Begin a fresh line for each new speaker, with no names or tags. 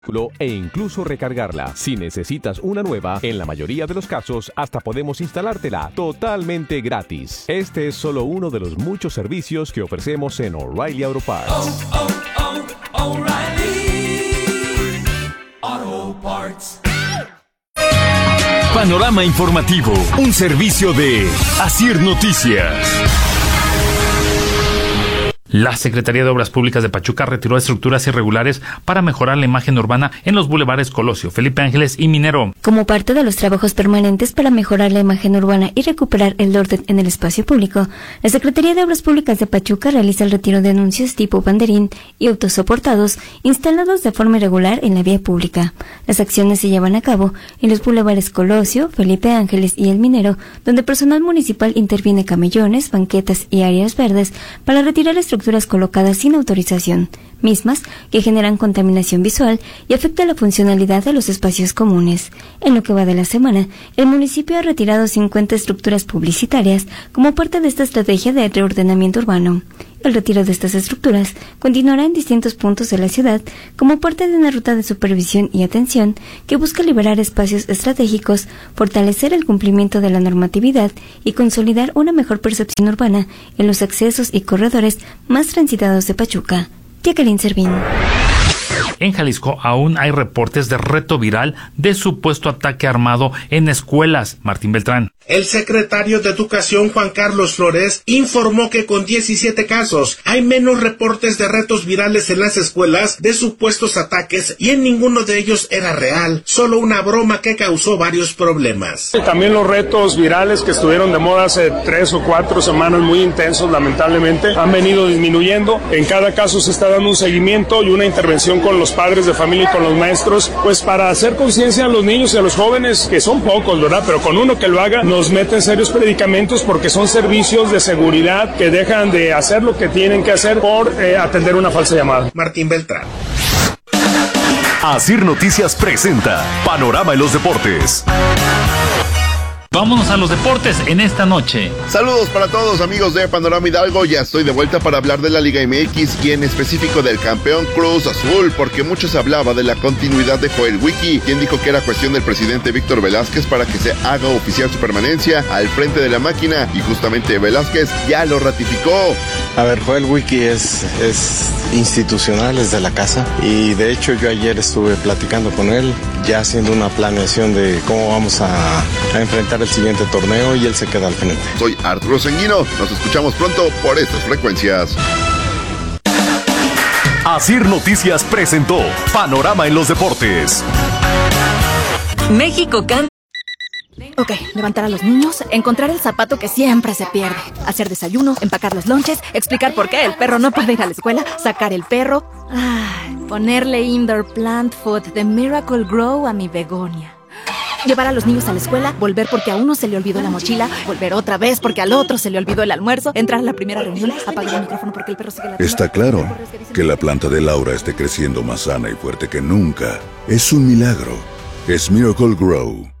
e incluso recargarla. Si necesitas una nueva, en la mayoría de los casos hasta podemos instalártela totalmente gratis. Este es solo uno de los muchos servicios que ofrecemos en O'Reilly Auto Parts.
O'Reilly Auto Parts.
Panorama informativo, un servicio de Asir Noticias. La Secretaría de Obras Públicas de Pachuca retiró estructuras irregulares para mejorar la imagen urbana en los bulevares Colosio, Felipe Ángeles y Minero.
Como parte de los trabajos permanentes para mejorar la imagen urbana y recuperar el orden en el espacio público, la Secretaría de Obras Públicas de Pachuca realiza el retiro de anuncios tipo banderín y autosoportados instalados de forma irregular en la vía pública. Las acciones se llevan a cabo en los bulevares Colosio, Felipe Ángeles y El Minero, donde personal municipal interviene camellones, banquetas y áreas verdes para retirar estructuras colocadas sin autorización, mismas que generan contaminación visual y afecta la funcionalidad de los espacios comunes. En lo que va de la semana, el municipio ha retirado 50 estructuras publicitarias como parte de esta estrategia de reordenamiento urbano. El retiro de estas estructuras continuará en distintos puntos de la ciudad como parte de una ruta de supervisión y atención que busca liberar espacios estratégicos, fortalecer el cumplimiento de la normatividad y consolidar una mejor percepción urbana en los accesos y corredores más transitados de Pachuca. Jacqueline Servín.
En Jalisco aún hay reportes de reto viral de supuesto ataque armado en escuelas. Martín Beltrán.
El secretario de Educación, Juan Carlos Flores, informó que con 17 casos hay menos reportes de retos virales en las escuelas de supuestos ataques y en ninguno de ellos era real, solo una broma que causó varios problemas.
También los retos virales que estuvieron de moda hace 3 o 4 semanas muy intensos, lamentablemente, han venido disminuyendo. En cada caso se está dando un seguimiento y una intervención con los padres de familia y con los maestros, pues para hacer conciencia a los niños y a los jóvenes, que son pocos, ¿verdad? Pero con uno que lo haga, nos mete en serios predicamentos porque son servicios de seguridad que dejan de hacer lo que tienen que hacer por atender una falsa llamada.
Martín Beltrán.
Asir Noticias presenta Panorama en los Deportes.
Vámonos a los deportes en esta noche.
Saludos para todos amigos de Panorama Hidalgo, ya estoy de vuelta para hablar de la Liga MX y en específico del campeón Cruz Azul, porque mucho se hablaba de la continuidad de Joel Wiki, quien dijo que era cuestión del presidente Víctor Velázquez para que se haga oficial su permanencia al frente de la máquina, y justamente Velázquez ya lo ratificó.
A ver, Joel Wiki es institucional, es de la casa, y de hecho yo ayer estuve platicando con él, ya haciendo una planeación de cómo vamos a enfrentar el siguiente torneo, y él se queda al frente.
Soy Arturo Sanguino, nos escuchamos pronto por estas frecuencias.
Asir Noticias presentó Panorama en los Deportes.
México canta. Ok, levantar a los niños, encontrar el zapato que siempre se pierde, hacer desayuno, empacar los lonches, explicar por qué el perro no puede ir a la escuela, sacar el perro, ponerle indoor plant food de Miracle Grow a mi begonia. Llevar a los niños a la escuela, volver porque a uno se le olvidó la mochila, volver otra vez porque al otro se le olvidó el almuerzo, entrar a la primera reunión, apagar el micrófono porque el perro sigue ladrando.
Está claro que la planta de Laura esté creciendo más sana y fuerte que nunca. Es un milagro. Es Miracle Grow.